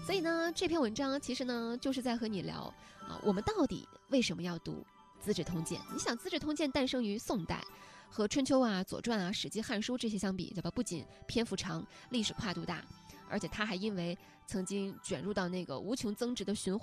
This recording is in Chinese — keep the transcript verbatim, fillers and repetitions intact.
所以呢，这篇文章其实呢，就是在和你聊啊，我们到底为什么要读《资治通鉴》？你想，《资治通鉴》诞生于宋代，和《春秋》啊、《左传》啊、《史记》《汉书》这些相比，对吧？不仅篇幅长，历史跨度大，而且它还因为曾经卷入到那个无穷增值的循环